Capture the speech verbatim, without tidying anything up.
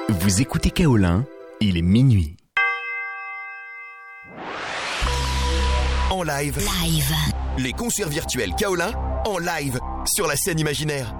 Vous écoutez Kaolin, il est minuit. En live. Live. Les concerts virtuels Kaolin en live sur la scène imaginaire.